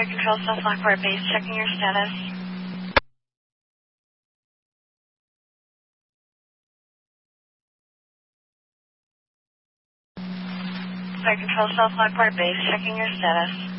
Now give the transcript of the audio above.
Flight Control, South Lockport Base, checking your status. Flight Control, South Lockport Base, checking your status.